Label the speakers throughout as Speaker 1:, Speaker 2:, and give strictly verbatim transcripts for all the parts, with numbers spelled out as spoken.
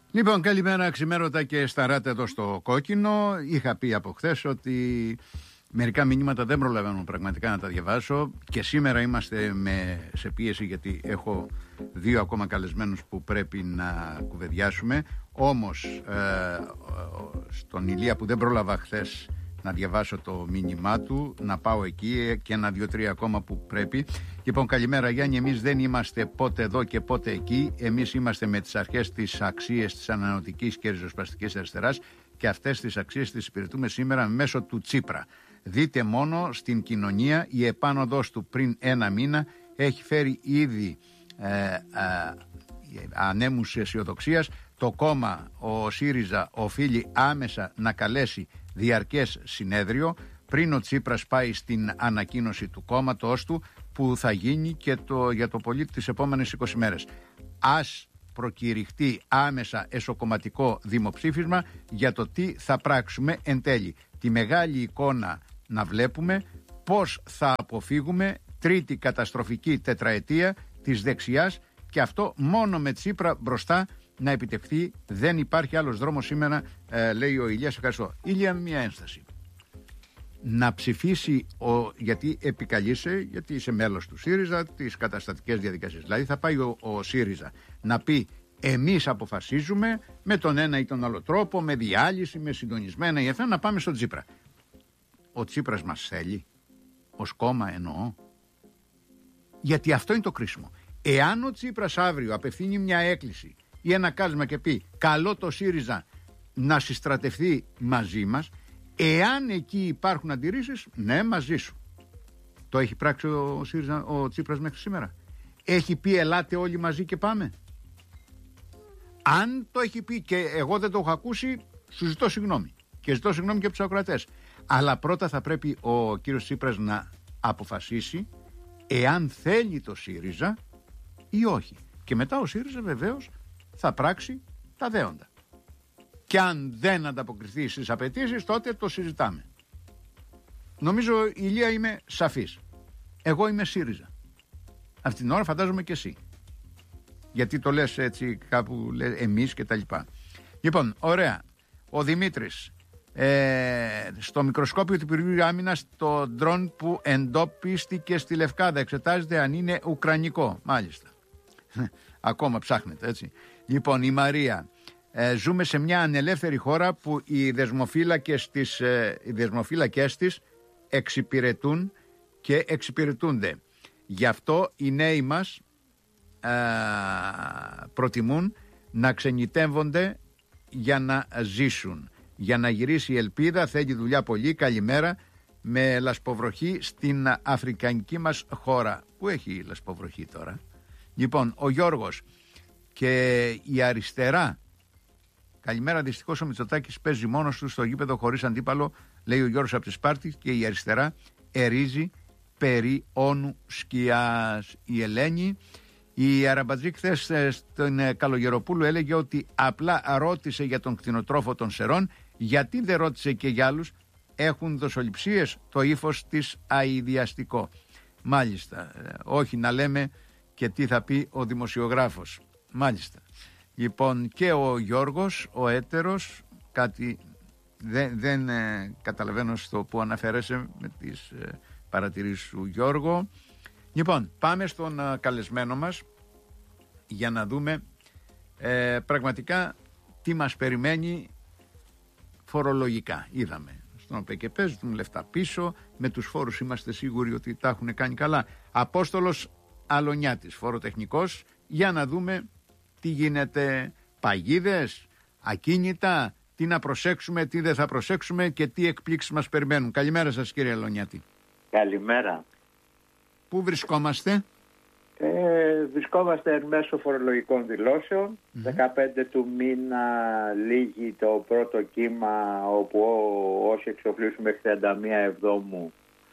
Speaker 1: Λοιπόν, καλημέρα ξημέρωτα και σταράτε εδώ στο κόκκινο. Είχα πει από χθες ότι μερικά μηνύματα δεν προλαβαίνω πραγματικά να τα διαβάσω και σήμερα είμαστε με, σε πίεση γιατί έχω δύο ακόμα καλεσμένους που πρέπει να κουβεντιάσουμε. Όμως ε, στον Ηλία που δεν πρόλαβα χθες να διαβάσω το μήνυμά του, να πάω εκεί και ένα, δύο, τρία ακόμα που πρέπει. Λοιπόν, καλημέρα Γιάννη, εμείς δεν είμαστε πότε εδώ και πότε εκεί. Εμείς είμαστε με τις αρχές, τις αξίες της ανανεωτικής και ριζοσπαστικής αριστεράς και αυτές τις αξίες τις υπηρετούμε σήμερα μέσω του Τσίπρα. Δείτε μόνο στην κοινωνία η επάνωδος του πριν ένα μήνα έχει φέρει ήδη ε, ε, ανέμους αισιοδοξίας. Το κόμμα, ο ΣΥΡΙΖΑ, οφείλει άμεσα να καλέσει διαρκές συνέδριο πριν ο Τσίπρας πάει στην ανακοίνωση του κόμματος του που θα γίνει και το, για το πολίτη τις επόμενες είκοσι μέρες. Ας προκηρυχτεί άμεσα εσωκομματικό δημοψήφισμα για το τι θα πράξουμε εν τέλει. Τη μεγάλη εικόνα να βλέπουμε πώς θα αποφύγουμε τρίτη καταστροφική τετραετία της δεξιάς και αυτό μόνο με Τσίπρα μπροστά να επιτευχθεί. Δεν υπάρχει άλλος δρόμος σήμερα, ε, λέει ο Ηλίας. Ευχαριστώ. Ηλία, μια ένσταση. Να ψηφίσει, ο, γιατί επικαλείσαι, γιατί είσαι μέλος του ΣΥΡΙΖΑ, τις καταστατικές διαδικασίες. Δηλαδή θα πάει ο, ο ΣΥΡΙΖΑ να πει εμείς αποφασίζουμε με τον ένα ή τον άλλο τρόπο, με διάλυση, με συντονισμένα ή αυτά, να πάμε στον Τσίπρα. Ο Τσίπρας μας θέλει, ως κόμμα εννοώ. Γιατί αυτό είναι το κρίσιμο. Εάν ο Τσίπρας αύριο απευθύνει μια έκκληση ή ένα κάλεσμα και πει καλό το ΣΥΡΙΖΑ να συστρατευτεί μαζί μας, εάν εκεί υπάρχουν αντιρρήσεις, ναι, μαζί σου. Το έχει πράξει ο, ΣΥΡΙΖΑ, ο Τσίπρας μέχρι σήμερα? Έχει πει ελάτε όλοι μαζί και πάμε? Αν το έχει πει και εγώ δεν το έχω ακούσει, σου ζητώ συγγνώμη. Και ζητώ συγγνώμη και από τους ακροατές. Αλλά πρώτα θα πρέπει ο κύριος Τσίπρας να αποφασίσει εάν θέλει το ΣΥΡΙΖΑ ή όχι. Και μετά ο ΣΥΡΙΖΑ βεβαίως θα πράξει τα δέοντα. Και αν δεν ανταποκριθεί στις απαιτήσεις, τότε το συζητάμε. Νομίζω, Ηλία, είμαι σαφής. Εγώ είμαι ΣΥΡΙΖΑ. Αυτή την ώρα φαντάζομαι και εσύ. Γιατί το λες έτσι κάπου, λες, εμείς και τα λοιπά. Λοιπόν, ωραία. Ο Δημήτρης, ε, στο μικροσκόπιο του Υπουργείου Άμυνας, το ντρόν που εντοπίστηκε στη Λευκάδα εξετάζεται αν είναι ουκρανικό. Μάλιστα. Ακόμα ψάχνεται, έτσι. Λοιπόν, η Μαρία, ε, ζούμε σε μια ανελεύθερη χώρα που οι δεσμοφύλακες της, ε, οι δεσμοφύλακες της εξυπηρετούν και εξυπηρετούνται. Γι' αυτό οι νέοι μας ε, προτιμούν να ξενιτεύονται για να ζήσουν. Για να γυρίσει η ελπίδα θέλει δουλειά πολύ. Καλημέρα, με λασποβροχή στην αφρικανική μας χώρα. Πού έχει λασποβροχή τώρα? Λοιπόν, ο Γιώργος και η αριστερά. Καλημέρα, δυστυχώς ο Μητσοτάκης παίζει μόνος του στο γήπεδο χωρίς αντίπαλο, λέει ο Γιώργος από τη Σπάρτη, και η αριστερά ερίζει περί όνου σκιάς. Η Ελένη, η Αραμπατζή χθες στον Καλογεροπούλου έλεγε ότι απλά ρώτησε για τον κτηνοτρόφο των Σερών, γιατί δεν ρώτησε και για άλλους? Έχουν δοσοληψίες? Το ύφος της αηδιαστικό. Μάλιστα, όχι να λέμε και τι θα πει ο δημοσιογράφος. Μάλιστα. Λοιπόν, και ο Γιώργος, ο έτερος, κάτι δεν, δεν ε, καταλαβαίνω στο που αναφέρεσαι με τις ε, παρατηρήσεις σου, Γιώργο. Λοιπόν, πάμε στον ε, καλεσμένο μας για να δούμε ε, πραγματικά τι μας περιμένει φορολογικά. Είδαμε στον ΟΠΕΚΕΠΕ ζητούν λεφτά πίσω, με τους φόρους είμαστε σίγουροι ότι τα έχουν κάνει καλά. Απόστολος Αλονιάτης, φοροτεχνικός, για να δούμε τι γίνεται, παγίδες, ακίνητα, τι να προσέξουμε, τι δεν θα προσέξουμε και τι εκπλήξεις μας περιμένουν. Καλημέρα σας, κύριε Αλονιάτη.
Speaker 2: Καλημέρα.
Speaker 1: Πού βρισκόμαστε?
Speaker 2: Ε, βρισκόμαστε εν μέσω φορολογικών δηλώσεων. Mm-hmm. δεκαπέντε του μήνα λήγει το πρώτο κύμα, όπου ό, όσοι εξοφλήσουν μέχρι τριάντα μία Εβδόμου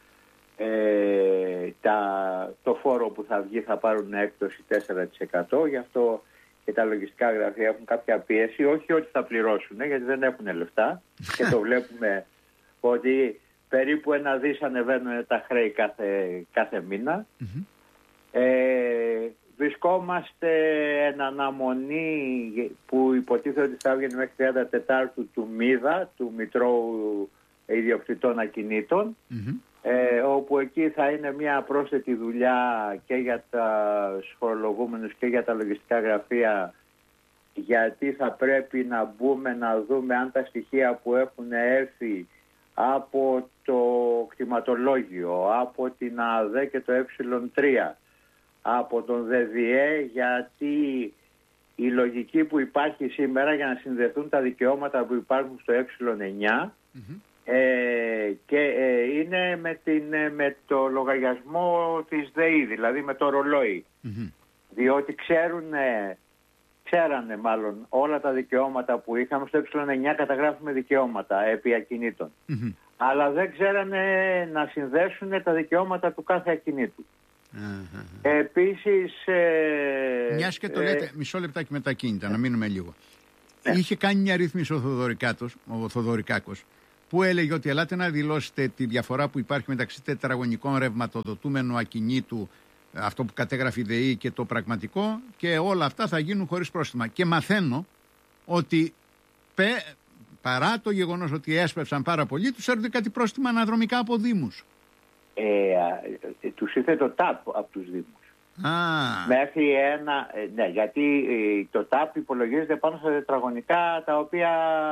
Speaker 2: ε, τα, το φόρο που θα βγει θα πάρουν έκπτωση τέσσερα τοις εκατό. Γι' αυτό και τα λογιστικά γραφεία έχουν κάποια πίεση, όχι ότι θα πληρώσουν, γιατί δεν έχουν λεφτά και το βλέπουμε ότι περίπου ένα δις ανεβαίνουν τα χρέη κάθε, κάθε μήνα. Mm-hmm. Ε, βρισκόμαστε εν αναμονή που υποτίθεται ότι θα έβγαινε μέχρι τριάντα Τετάρτου του ΜΥΔΑ, του Μητρώου Ιδιοκτητών Ακινήτων, mm-hmm. ε, όπου εκεί θα είναι μια πρόσθετη δουλειά και για τους φορολογούμενους και για τα λογιστικά γραφεία, γιατί θα πρέπει να μπούμε να δούμε αν τα στοιχεία που έχουν έρθει από το κτηματολόγιο, από την ΑΔΕ και το ε τρία, από τον ΔΔΕ, γιατί η λογική που υπάρχει σήμερα για να συνδεθούν τα δικαιώματα που υπάρχουν στο ε εννιά mm-hmm. ε, και ε, είναι με, την, με το λογαριασμό της ΔΕΗ, δηλαδή με το ρολόι. Mm-hmm. Διότι ξέρουν, ξέρανε μάλλον όλα τα δικαιώματα που είχαμε. Στο ε εννιά καταγράφουμε δικαιώματα επί ακινήτων. Mm-hmm. Αλλά δεν ξέρανε να συνδέσουν τα δικαιώματα του κάθε ακινήτου. Uh-huh. Επίσης... Ε,
Speaker 1: Μιας και το ε, λέτε, μισό λεπτάκι με τα κίνητα, ε, να μείνουμε λίγο. Ε. Είχε κάνει μια ρύθμιση ο Θοδωρικάκος, ο Θοδωρικάκος, που έλεγε ότι ελάτε να δηλώσετε τη διαφορά που υπάρχει μεταξύ τετραγωνικών ρευματοδοτούμενου ακινήτου, αυτό που κατέγραφε η ΔΕΗ, και το πραγματικό, και όλα αυτά θα γίνουν χωρίς πρόστιμα. Και μαθαίνω ότι πε, παρά το γεγονός ότι έσπευσαν πάρα πολύ, τους έρχονται κάτι πρόστιμα αναδρομικά από δήμους.
Speaker 2: Ε, ε, τους ήρθε το ΤΑΠ από τους Δήμους. Ah. Μέχρι ένα... Ε, ναι, γιατί ε, το ΤΑΠ υπολογίζεται πάνω στα τετραγωνικά τα οποία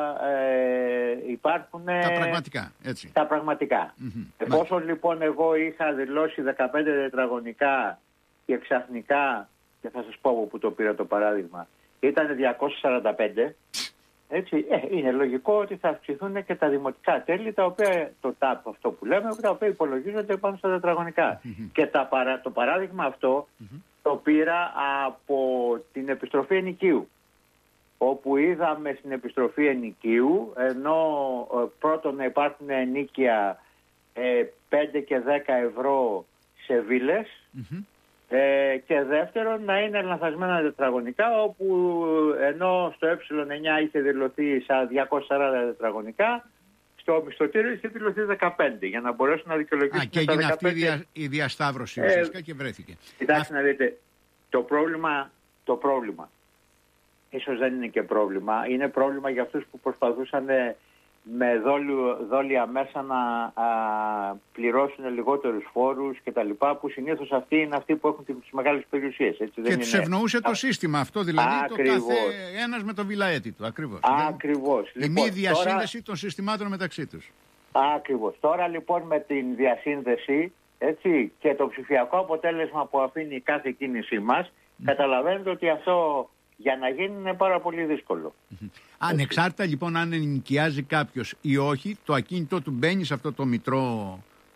Speaker 2: ε, υπάρχουν...
Speaker 1: Τα πραγματικά, έτσι.
Speaker 2: Τα πραγματικά. Mm-hmm. Εφόσον λοιπόν εγώ είχα δηλώσει δεκαπέντε τετραγωνικά και ξαφνικά, και θα σας πω από πού το πήρα το παράδειγμα, ήταν διακόσια σαράντα πέντε... Έτσι, ε, είναι λογικό ότι θα αυξηθούν και τα δημοτικά τέλη, τα οποία, το ΤΑΠ αυτό που λέμε, τα οποία υπολογίζονται πάνω στα τετραγωνικά. Mm-hmm. Και τα παρα, το παράδειγμα αυτό mm-hmm. το πήρα από την επιστροφή ενοικίου, όπου είδαμε στην επιστροφή ενοικίου, ενώ ε, πρώτον να υπάρχουν ενοίκια ε, πέντε και δέκα ευρώ σε βίλες, mm-hmm. Ε, και δεύτερον να είναι λανθασμένα τετραγωνικά, όπου ενώ στο ε εννιά είχε δηλωθεί σαν διακόσια σαράντα τετραγωνικά, στο μισθωτήριο είχε δηλωθεί δεκαπέντε, για να μπορέσουν να δικαιολογήσουν.
Speaker 1: Α, και
Speaker 2: τα
Speaker 1: έγινε
Speaker 2: δεκαπέντε...
Speaker 1: αυτή η, δια, η διασταύρωση ε, ουσιαστικά και βρέθηκε.
Speaker 2: Κοιτάξτε Α... να δείτε, το πρόβλημα, το πρόβλημα ίσως δεν είναι και πρόβλημα, είναι πρόβλημα για αυτούς που προσπαθούσαν με δόλου, δόλια μέσα να α, πληρώσουν λιγότερους φόρους και τα λοιπά, που συνήθως αυτοί είναι αυτοί που έχουν τις μεγάλες περιουσίες. Έτσι,
Speaker 1: και
Speaker 2: δεν
Speaker 1: τους
Speaker 2: είναι...
Speaker 1: ευνοούσε το
Speaker 2: Α...
Speaker 1: σύστημα αυτό, δηλαδή
Speaker 2: Ακριβώς.
Speaker 1: το κάθε ένας με το βιλαέτη του. Ακριβώς.
Speaker 2: Ακριβώς.
Speaker 1: Η λοιπόν, μη διασύνδεση τώρα... των συστημάτων μεταξύ τους.
Speaker 2: Ακριβώς. Τώρα λοιπόν με την διασύνδεση, έτσι, και το ψηφιακό αποτέλεσμα που αφήνει κάθε κίνησή μας, mm. καταλαβαίνετε ότι αυτό... για να γίνει είναι πάρα πολύ δύσκολο.
Speaker 1: Ανεξάρτητα λοιπόν αν ενοικιάζει κάποιος ή όχι, το ακίνητό του μπαίνει σε αυτό το μητρό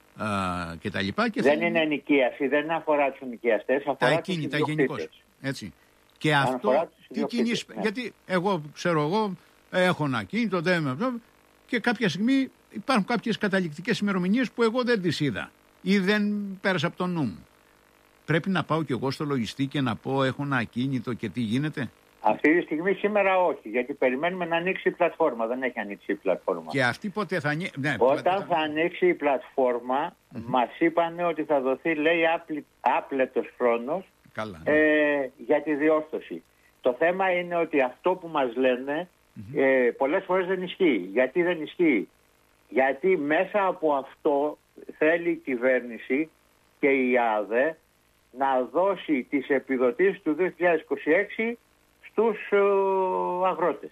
Speaker 1: και τα λοιπά. Και
Speaker 2: δεν
Speaker 1: θα...
Speaker 2: είναι ενοικίαση, δεν αφορά τους ενοικιαστές, αφορά
Speaker 1: τα ακίνητα γενικώς. Έτσι. Και αν αυτό τι κινείς, ναι. Γιατί εγώ ξέρω εγώ έχω ένα ακίνητο δεν... και κάποια στιγμή υπάρχουν κάποιες καταληκτικές ημερομηνίες που εγώ δεν τις είδα ή δεν πέρασα από το νου μου. Πρέπει να πάω κι εγώ στο λογιστή και να πω έχω ένα ακίνητο και τι γίνεται.
Speaker 2: Αυτή τη στιγμή σήμερα όχι, γιατί περιμένουμε να ανοίξει η πλατφόρμα. Δεν έχει ανοίξει η πλατφόρμα.
Speaker 1: Και αυτή πότε θα ανοίξει. Ναι,
Speaker 2: όταν θα ανοίξει η πλατφόρμα, mm-hmm. μας είπαν ότι θα δοθεί, λέει, άπλετος χρόνος
Speaker 1: Καλά,
Speaker 2: ναι. ε, για τη διόρθωση. Το θέμα είναι ότι αυτό που μας λένε mm-hmm. ε, πολλές φορές δεν ισχύει. Γιατί δεν ισχύει? Γιατί μέσα από αυτό θέλει η κυβέρνηση και η ΑΔΕ να δώσει τις επιδοτήσεις του δύο χιλιάδες είκοσι έξι στους uh, αγρότες.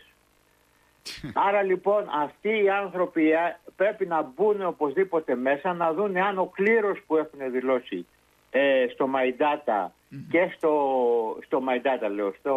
Speaker 2: Άρα λοιπόν αυτοί οι άνθρωποι πρέπει να μπουν οπωσδήποτε μέσα, να δουν αν ο κλήρος που έχουν δηλώσει ε, στο My Data mm-hmm. και στο, στο My Data λέω, στο,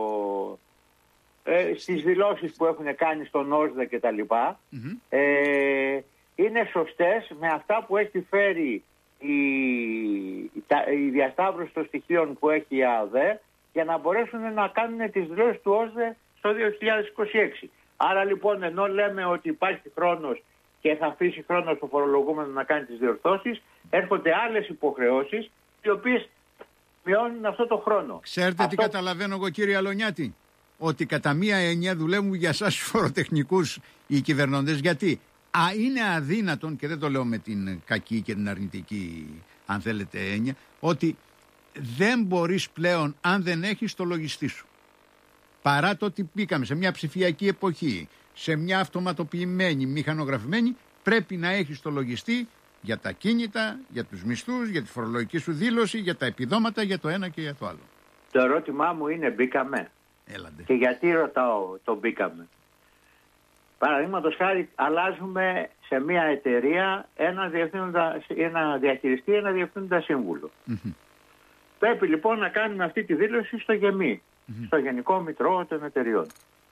Speaker 2: ε, στις δηλώσεις που έχουν κάνει στον ΟΣΔΕ και τα λοιπά mm-hmm. ε, είναι σωστές με αυτά που έχει φέρει η, η διασταύρωση των στοιχείων που έχει η ΑΔΕ, για να μπορέσουν να κάνουν τις δηλώσεις του ΟΣΔΕ στο δύο χιλιάδες είκοσι έξι. Άρα λοιπόν, ενώ λέμε ότι υπάρχει χρόνος και θα αφήσει χρόνο στο φορολογούμενο να κάνει τις διορθώσεις, έρχονται άλλες υποχρεώσεις οι οποίες μειώνουν αυτό το χρόνο.
Speaker 1: Ξέρετε αυτό... τι καταλαβαίνω εγώ, κύριε Αλονιάτη? Ότι κατά μία έννοια δουλεύουν για εσάς τους φοροτεχνικούς οι κυβερνώντες. Γιατί α, είναι αδύνατον, και δεν το λέω με την κακή και την αρνητική, αν θέλετε, έννοια, ότι δεν μπορείς πλέον αν δεν έχεις το λογιστή σου. Παρά το ότι μπήκαμε σε μια ψηφιακή εποχή, σε μια αυτοματοποιημένη, μηχανογραφημένη, πρέπει να έχεις το λογιστή για τα κίνητα, για τους μισθούς, για τη φορολογική σου δήλωση, για τα επιδόματα, για το ένα και για το άλλο.
Speaker 2: Το ερώτημά μου είναι μπήκαμε.
Speaker 1: Έλαντε.
Speaker 2: Και γιατί ρωτάω το μπήκαμε. Παραδείγματος χάρη αλλάζουμε σε μια εταιρεία ένα, διευθύνοντα, ένα διαχειριστή, ένα διευθύνοντα σύμβουλο. Mm-hmm. Πρέπει λοιπόν να κάνουμε αυτή τη δήλωση στο ΓΕΜΗ, mm-hmm. στο Γενικό Μητρό των Εταιριών.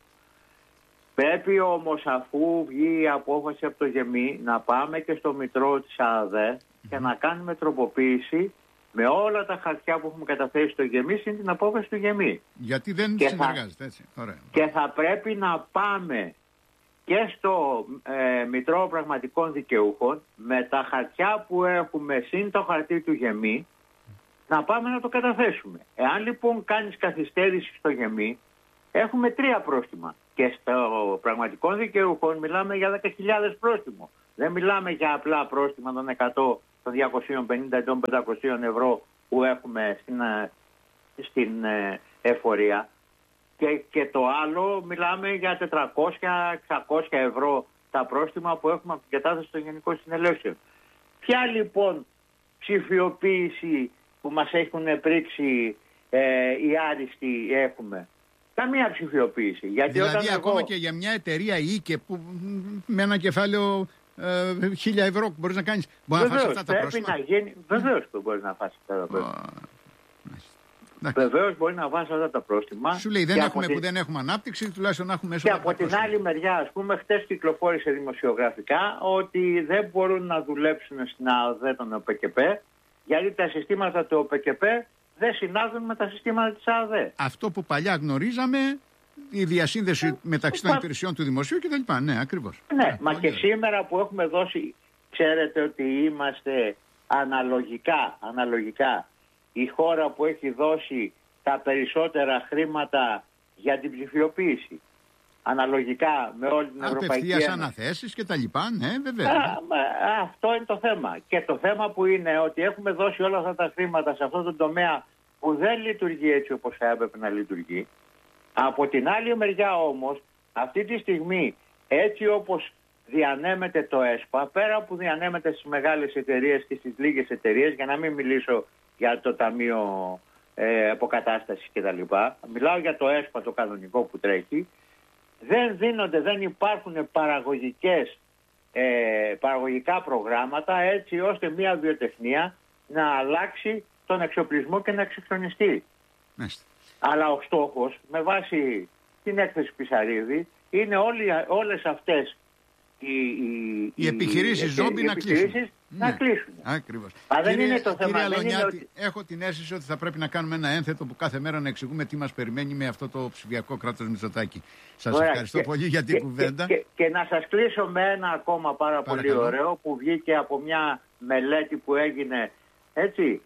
Speaker 2: Πρέπει όμως αφού βγει η απόφαση από το ΓΕΜΗ να πάμε και στο Μητρό της ΑΔΕ mm-hmm. και να κάνουμε τροποποίηση με όλα τα χαρτιά που έχουμε καταθέσει στο ΓΕΜΗ συν την απόφαση του ΓΕΜΗ.
Speaker 1: Γιατί δεν και συνεργάζεται έτσι. Ωραία.
Speaker 2: Και θα πρέπει να πάμε και στο ε, Μητρό Πραγματικών Δικαιούχων με τα χαρτιά που έχουμε συν το χαρτί του ΓΕΜΗ να πάμε να το καταθέσουμε. Εάν λοιπόν κάνεις καθυστέρηση στο ΓΕΜΗ έχουμε τρία πρόστιμα και στο Πραγματικών Δικαιούχων μιλάμε για δέκα χιλιάδες πρόστιμο. Δεν μιλάμε για απλά πρόστιμα των εκατό, των διακοσίων πενήντα ή των πεντακοσίων ευρώ που έχουμε στην, στην εφορία. Και, και το άλλο μιλάμε για τετρακόσια με εξακόσια ευρώ τα πρόστιμα που έχουμε από την κατάθεση των Γενικών Συνελεύσεων. Ποια λοιπόν ψηφιοποίηση που μας έχουν πρίξει ε, οι άριστοι έχουμε? Καμία ψηφιοποίηση. Γιατί
Speaker 1: δηλαδή
Speaker 2: όταν
Speaker 1: ακόμα
Speaker 2: εγώ...
Speaker 1: και για μια εταιρεία ΙΚΕ που με ένα κεφάλαιο ε, χίλια ευρώ που μπορείς να κάνεις, μπορεί να φας αυτά τα πρόστιμα.
Speaker 2: Να γίνει... Βεβαίως που μπορεί να φας αυτά τα πρόστιμα. Βεβαίως μπορεί να βάζει αυτά τα πρόστιμα.
Speaker 1: Σου λέει δεν έχουμε την... που δεν έχουμε ανάπτυξη, τουλάχιστον να έχουμε έσοδα.
Speaker 2: Και από την άλλη μεριά, ας πούμε, χτες κυκλοφόρησε δημοσιογραφικά ότι δεν μπορούν να δουλέψουν στην ΑΔΕ των ΟΠΕΚΕΠ γιατί τα συστήματα του ΟΠΕΚΕΠ δεν συνάδουν με τα συστήματα της ΑΔΕ.
Speaker 1: Αυτό που παλιά γνωρίζαμε, η διασύνδεση ε, μεταξύ των υπηρεσιών του δημοσίου κτλ. Ναι, ακριβώς.
Speaker 2: Ναι,
Speaker 1: ε,
Speaker 2: μα και σήμερα που έχουμε δώσει, ξέρετε ότι είμαστε αναλογικά, αναλογικά η χώρα που έχει δώσει τα περισσότερα χρήματα για την ψηφιοποίηση. Αναλογικά με όλη την Ευρωπαϊκή Ένωση.
Speaker 1: Απευθείας αναθέσεις και τα λοιπά, ναι, βέβαια.
Speaker 2: Α, αυτό είναι το θέμα. Και το θέμα που είναι ότι έχουμε δώσει όλα αυτά τα χρήματα σε αυτό το τομέα που δεν λειτουργεί έτσι όπως θα έπρεπε να λειτουργεί. Από την άλλη μεριά όμως, αυτή τη στιγμή, έτσι όπως διανέμεται το ΕΣΠΑ, πέρα που διανέμεται στις μεγάλες εταιρείες και στις λίγες εταιρείες, για να μην μιλήσω για το Ταμείο ε, Αποκατάστασης κτλ. Μιλάω για το ΕΣΠΑ το κανονικό που τρέχει. Δεν δίνονται, δεν υπάρχουν παραγωγικές, ε, παραγωγικά προγράμματα έτσι ώστε μια βιοτεχνία να αλλάξει τον εξοπλισμό και να εξυγχρονιστεί. Μάλιστα. Αλλά ο στόχος με βάση την έκθεση Πισαρίδη είναι όλοι, όλες αυτές οι, οι,
Speaker 1: οι επιχειρήσεις ζόμπι να κλείσουν.
Speaker 2: Να ναι. κλείσουν.
Speaker 1: Ακριβώς.
Speaker 2: Αλλά δεν είναι το θέμα.
Speaker 1: Κύριε Αλωνιάτη,
Speaker 2: ότι...
Speaker 1: έχω την αίσθηση ότι θα πρέπει να κάνουμε ένα ένθετο που κάθε μέρα να εξηγούμε τι μας περιμένει με αυτό το ψηφιακό κράτος Μητσοτάκη. Σας Ωραία. ευχαριστώ και, πολύ για την
Speaker 2: και,
Speaker 1: κουβέντα.
Speaker 2: Και, και, και να σας κλείσω με ένα ακόμα πάρα Παρακαλώ. πολύ ωραίο που βγήκε από μια μελέτη που έγινε έτσι.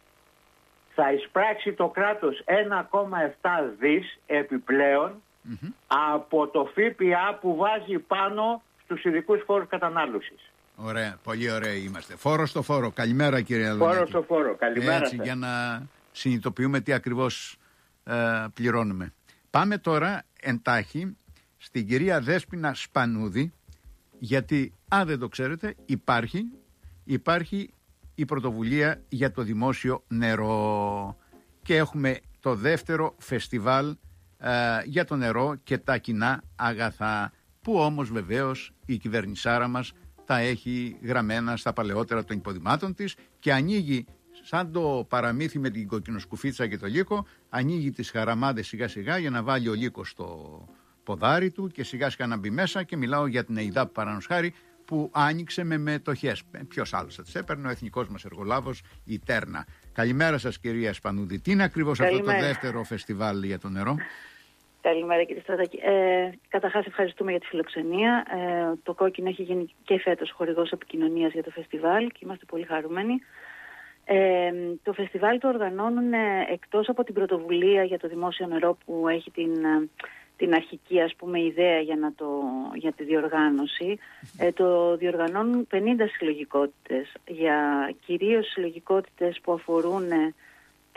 Speaker 2: Θα εισπράξει το κράτος ένα κόμμα επτά δις επιπλέον mm-hmm. από το ΦΠΑ που βάζει πάνω στους ειδικούς φόρους κατανάλωσης.
Speaker 1: Ωραία, πολύ ωραία είμαστε. Φόρο στο φόρο. Καλημέρα κύριε Αλωνιάτη.
Speaker 2: Φόρο στο φόρο. Καλημέρα.
Speaker 1: Έτσι, σας. Για να συνειδητοποιούμε τι ακριβώς ε, πληρώνουμε. Πάμε τώρα εντάχει στην κυρία Δέσποινα Σπανούδη, γιατί αν δεν το ξέρετε υπάρχει, υπάρχει η πρωτοβουλία για το δημόσιο νερό και έχουμε το δεύτερο φεστιβάλ ε, για το νερό και τα κοινά αγαθά, που όμως βεβαίως η κυβερνησάρα μας τα έχει γραμμένα στα παλαιότερα των υποδημάτων της και ανοίγει σαν το παραμύθι με την κοκκινοσκουφίτσα και το λύκο, ανοίγει τις χαραμάδες σιγά σιγά για να βάλει ο λύκος στο ποδάρι του και σιγά σιγά να μπει μέσα. Και μιλάω για την ΕΙΔΑΠ παραδείγματος χάρη που άνοιξε με μετοχές. Ποιος άλλος θα τις έπαιρνε? Ο εθνικός μας εργολάβος, η Τέρνα. Καλημέρα σας κυρία Σπανούδη. Τι είναι ακριβώς Καλημέρα. αυτό το δεύτερο φεστιβάλ για το νερό?
Speaker 3: Καλημέρα κύριε Στρατάκη. Ε, καταρχάς ευχαριστούμε για τη φιλοξενία. Ε, το Κόκκινο έχει γίνει και φέτος χορηγός επικοινωνίας για το φεστιβάλ και είμαστε πολύ χαρούμενοι. Ε, το φεστιβάλ το οργανώνουν εκτός από την πρωτοβουλία για το δημόσιο νερό που έχει την, την αρχική ας πούμε ιδέα για, να το, για τη διοργάνωση. Ε, το διοργανώνουν πενήντα συλλογικότητες, για κυρίως συλλογικότητες που αφορούν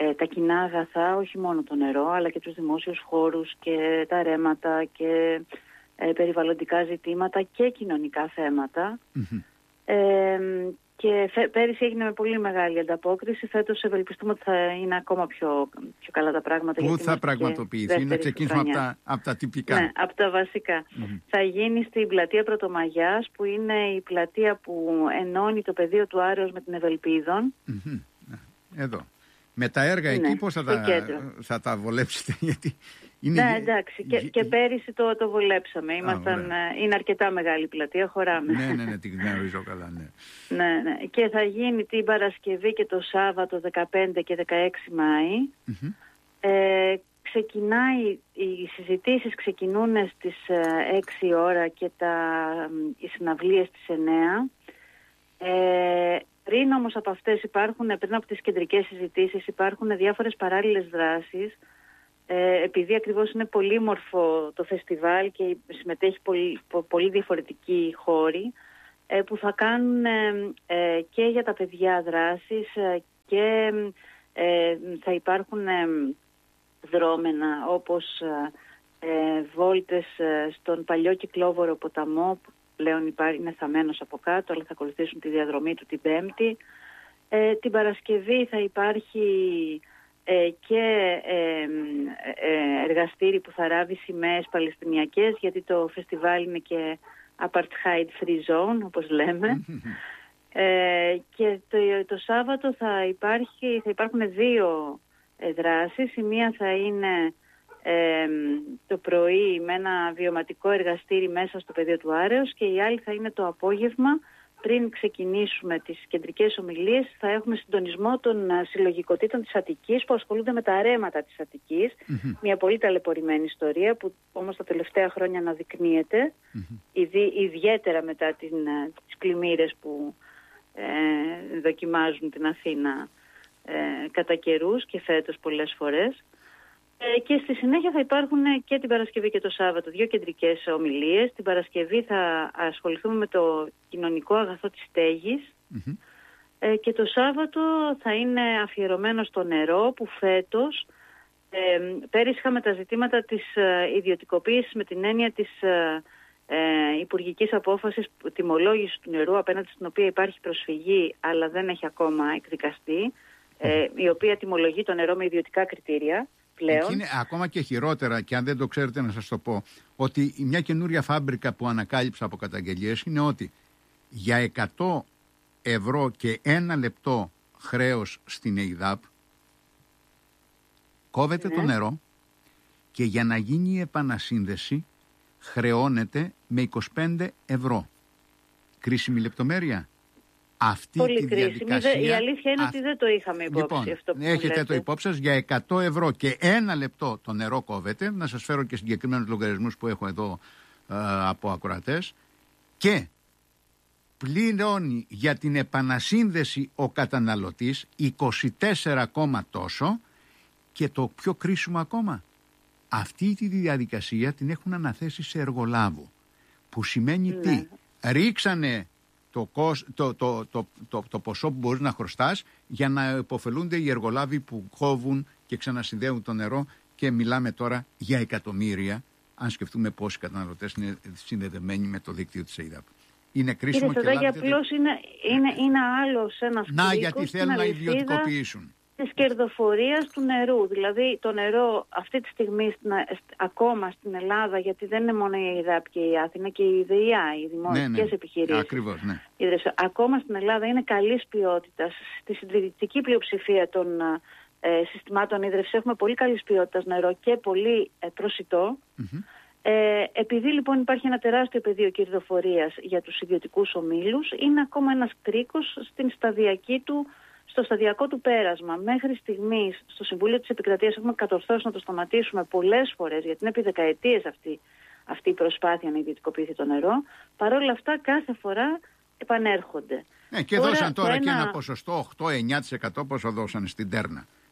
Speaker 3: ε, τα κοινά αγαθά, όχι μόνο το νερό, αλλά και τους δημόσιους χώρους και τα ρέματα και ε, περιβαλλοντικά ζητήματα και κοινωνικά θέματα. Mm-hmm. Ε, και φε, πέρυσι έγινε με πολύ μεγάλη ανταπόκριση. Φέτος ευελπιστούμε ότι θα είναι ακόμα πιο, πιο καλά τα πράγματα.
Speaker 1: Πού θα πραγματοποιηθεί, να ξεκινήσουμε από τα, από τα τυπικά.
Speaker 3: Ναι, από τα βασικά. Mm-hmm. Θα γίνει στην πλατεία Πρωτομαγιάς, που είναι η πλατεία που ενώνει το πεδίο του Άρεως με την Ευελπίδων.
Speaker 1: Mm-hmm. Εδώ. Με τα έργα ναι, εκεί πώς θα τα, θα τα βολέψετε, γιατί είναι...
Speaker 3: Ναι, εντάξει, και, και πέρυσι το, το βολέψαμε. Ήμασταν, Α, είναι αρκετά μεγάλη πλατεία, χωράμε.
Speaker 1: Ναι, ναι, ναι, την γνωρίζω καλά, ναι.
Speaker 3: ναι, ναι. Και θα γίνει την Παρασκευή και το Σάββατο δεκαπέντε και δεκαέξι Μάη. Mm-hmm. Ε, ξεκινάει, οι συζητήσεις ξεκινούν στις έξι ώρα και τα, οι συναυλίες στις εννέα. Ε, Πριν όμως από αυτές υπάρχουν, πριν από τις κεντρικές συζητήσεις υπάρχουν διάφορες παράλληλες δράσεις, ε, επειδή ακριβώς είναι πολύμορφο το φεστιβάλ και συμμετέχει πολύ, πολύ διαφορετικοί χώροι, ε, που θα κάνουν ε, ε, και για τα παιδιά δράσεις ε, και ε, θα υπάρχουν ε, δρόμενα όπως ε, βόλτες στον παλιό Κυκλόβορο ποταμό, πλέον υπάρχει, είναι θαμμένος από κάτω, αλλά θα ακολουθήσουν τη διαδρομή του την Πέμπτη. Ε, την Παρασκευή θα υπάρχει ε, και ε, ε, εργαστήρι που θα ράβει σημαίες παλαιστινιακές, γιατί το φεστιβάλ είναι και apartheid free zone, όπως λέμε. ε, και το, το Σάββατο θα, υπάρχει, θα υπάρχουν δύο ε, δράσεις. Η μία θα είναι Ε, το πρωί με ένα βιωματικό εργαστήρι μέσα στο πεδίο του Άρεως και η άλλη θα είναι το απόγευμα. Πριν ξεκινήσουμε τις κεντρικές ομιλίες θα έχουμε συντονισμό των συλλογικοτήτων της Αττικής που ασχολούνται με τα ρέματα της Αττικής. Mm-hmm. Μια πολύ ταλαιπωρημένη ιστορία που όμως τα τελευταία χρόνια αναδεικνύεται, mm-hmm. Ιδι, ιδιαίτερα μετά την, τις πλημμύρες που ε, δοκιμάζουν την Αθήνα ε, κατά καιρούς και φέτος πολλές φορές. Και στη συνέχεια θα υπάρχουν και την Παρασκευή και το Σάββατο δύο κεντρικές ομιλίες. Την Παρασκευή θα ασχοληθούμε με το κοινωνικό αγαθό της στέγης. Mm-hmm. Ε, και το Σάββατο θα είναι αφιερωμένο στο νερό, που φέτος ε, πέρυσι είχαμε τα ζητήματα της ε, ιδιωτικοποίησης με την έννοια της ε, ε, υπουργικής απόφασης τιμολόγησης του νερού, απέναντι στην οποία υπάρχει προσφυγή αλλά δεν έχει ακόμα εκδικαστεί, ε, η οποία τιμολογεί το νερό με ιδιωτικά κριτήρια. Εκεί
Speaker 1: είναι ακόμα και χειρότερα, και αν δεν το ξέρετε να σας το πω, ότι μια καινούρια φάμπρικα που ανακάλυψα από καταγγελίες είναι ότι για εκατό ευρώ και ένα λεπτό χρέος στην ΕΙΔΑΠ κόβεται ναι. το νερό και για να γίνει η επανασύνδεση χρεώνεται με είκοσι πέντε ευρώ. Κρίσιμη λεπτομέρεια. Αυτή
Speaker 3: Πολύ
Speaker 1: τη
Speaker 3: κρίσιμη.
Speaker 1: διαδικασία...
Speaker 3: Η αλήθεια είναι Α... ότι δεν το είχαμε υπόψη.
Speaker 1: Λοιπόν,
Speaker 3: αυτό που
Speaker 1: έχετε
Speaker 3: λέτε.
Speaker 1: το υπόψη σας, για εκατό ευρώ και ένα λεπτό το νερό κόβεται. Να σας φέρω και συγκεκριμένους λογαριασμούς που έχω εδώ ε, από ακροατές. Και πληρώνει για την επανασύνδεση ο καταναλωτής είκοσι τέσσερα τόσο, και το πιο κρίσιμο ακόμα, αυτή τη διαδικασία την έχουν αναθέσει σε εργολάβο. Που σημαίνει ναι. τι, ρίξανε Το, το, το, το, το, το ποσό που μπορείς να χρωστάς για να υποφελούνται οι εργολάβοι που κόβουν και ξανασυνδέουν το νερό, και μιλάμε τώρα για εκατομμύρια, αν σκεφτούμε πόσοι καταναλωτές είναι συνδεδεμένοι με το δίκτυο της ΕΙΔΑΠ. Είναι κρίσιμο.
Speaker 3: Κύριε Σαδάκη, απλώς είναι, είναι, είναι άλλος ένας κρίκος.
Speaker 1: Να, γιατί θέλουν να ιδιωτικοποιήσουν.
Speaker 3: Της κερδοφορίας του νερού. Δηλαδή το νερό αυτή τη στιγμή στην, ακόμα στην Ελλάδα, γιατί δεν είναι μόνο η ΕΙΔΑΠ και η Άθηνα, και η ΔΕΙΑ, οι δημόσιες ναι, ναι. επιχειρήσεις.
Speaker 1: Ακριβώς, ναι.
Speaker 3: Ακόμα στην Ελλάδα είναι καλής ποιότητας. Στη συντηρητική πλειοψηφία των ε, συστημάτων ίδρυυσης έχουμε πολύ καλής ποιότητας νερό και πολύ ε, προσιτό. Mm-hmm. Ε, επειδή λοιπόν υπάρχει ένα τεράστιο πεδίο κερδοφορίας για τους ιδιωτικούς ομίλους, είναι ακόμα ένας κρίκος στην σταδιακή του στο σταδιακό του πέρασμα. Μέχρι στιγμής στο Συμβούλιο της Επικρατείας έχουμε κατορθώσει να το σταματήσουμε πολλές φορές, γιατί είναι επί δεκαετίες αυτή, αυτή η προσπάθεια να ιδιωτικοποιηθεί το νερό. Παρ' όλα αυτά κάθε φορά επανέρχονται.
Speaker 1: Ναι, και τώρα, δώσαν τώρα ένα... και ένα ποσοστό οκτώ με εννιά τοις εκατό πόσο δώσαν στην Τέρνα.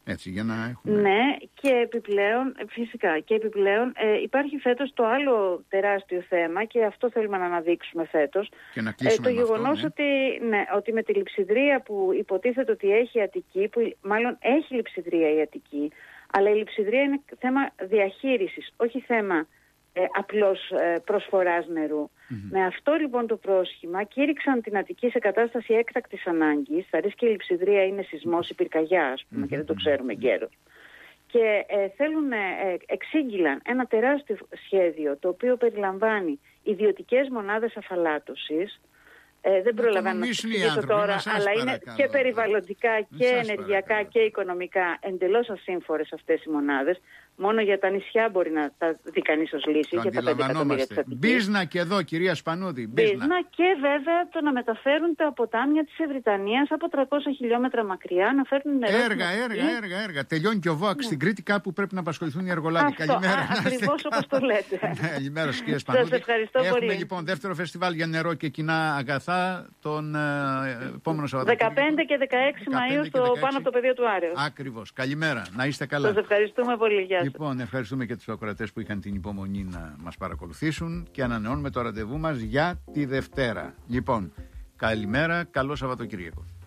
Speaker 1: Έτσι, για να έχουμε...
Speaker 3: Ναι, και επιπλέον, φυσικά, και επιπλέον ε, υπάρχει φέτος το άλλο τεράστιο θέμα και αυτό θέλουμε να αναδείξουμε φέτος.
Speaker 1: Και να κλείσουμε
Speaker 3: ε, το γεγονός
Speaker 1: αυτό, ναι.
Speaker 3: ότι, ναι, ότι με τη λειψιδρία που υποτίθεται ότι έχει η Αττική, που μάλλον έχει λειψιδρία η Αττική, αλλά η λειψιδρία είναι θέμα διαχείρισης, όχι θέμα ε, απλώς ε, προσφοράς νερού. Mm-hmm. Με αυτό λοιπόν το πρόσχημα κήρυξαν την Αττική σε κατάσταση έκτακτης ανάγκης. Θα ρίξει και η λειψιδρία είναι σεισμός ή πυρκαγιά, ας πούμε, mm-hmm. και δεν το ξέρουμε γέρος. Και ε, θέλουν, ε, εξήγηλαν ένα τεράστιο σχέδιο το οποίο περιλαμβάνει ιδιωτικές μονάδες αφαλάτωσης. Ε, δεν προλαβαίνω να σας εξηγήσω τώρα, αλλά είναι και περιβαλλοντικά και ενεργειακά και οικονομικά εντελώς ασύμφορες αυτές οι μονάδες. Μόνο για τα νησιά μπορεί να τα δει κανείς ως λύση, για τα πέντε εκατομμύρια της Αττικής.
Speaker 1: Μπίζνα και εδώ, κυρία Σπανούδη.
Speaker 3: Μπίζνα και βέβαια το να μεταφέρουν τα ποτάμια της Ευρυτανίας από τριακόσια χιλιόμετρα μακριά, να φέρνουν νερό.
Speaker 1: Έργα, έργα, έργα, έργα. Τελειώνει και ο ΒΟΑΚ ναι. στην Κρήτη, κάπου πρέπει να απασχοληθούν οι εργολάβοι. Καλημέρα.
Speaker 3: Ακριβώς όπως το λέτε.
Speaker 1: Καλημέρα, κυρία Σπανούδη.
Speaker 3: Σας ευχαριστώ
Speaker 1: Έχουμε,
Speaker 3: πολύ.
Speaker 1: Έχουμε λοιπόν δεύτερο φεστιβάλ για νερό και κοινά αγαθά τον ε, επόμενο Σαββατοκύριακο.
Speaker 3: δεκαπέντε και δεκαέξι Μαΐου στο πάνω από το πεδίο του Άρεως.
Speaker 1: Ακριβώς. Καλημέρα. Να είστε καλά.
Speaker 3: Σας ευχαριστούμε πολύ. Γεια σας.
Speaker 1: Λοιπόν, ευχαριστούμε και τους ακροατές που είχαν την υπομονή να μας παρακολουθήσουν και ανανεώνουμε το ραντεβού μας για τη Δευτέρα. Λοιπόν, καλημέρα, καλό Σαββατοκύριακο.